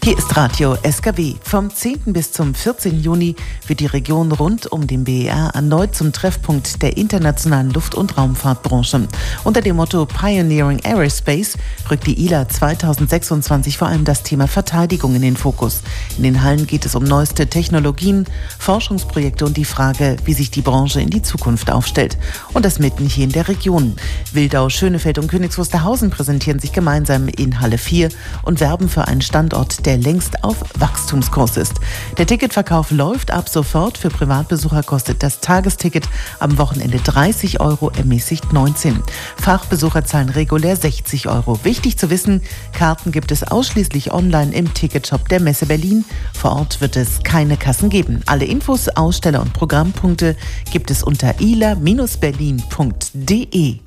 Hier ist Radio SKW. Vom 10. bis zum 14. Juni wird die Region rund um den BER erneut zum Treffpunkt der internationalen Luft- und Raumfahrtbranche. Unter dem Motto Pioneering Aerospace rückt die ILA 2026 vor allem das Thema Verteidigung in den Fokus. In den Hallen geht es um neueste Technologien, Forschungsprojekte und die Frage, wie sich die Branche in die Zukunft aufstellt. Und das mitten hier in der Region. Wildau, Schönefeld und Königs Wusterhausen präsentieren sich gemeinsam in Halle 4 und werben für einen Standort, der längst auf Wachstumskurs ist. Der Ticketverkauf läuft ab sofort. Für Privatbesucher kostet das Tagesticket am Wochenende 30 €, ermäßigt 19. Fachbesucher zahlen regulär 60 €. Wichtig zu wissen, Karten gibt es ausschließlich online im Ticketshop der Messe Berlin. Vor Ort wird es keine Kassen geben. Alle Infos, Aussteller und Programmpunkte gibt es unter ila-berlin.de.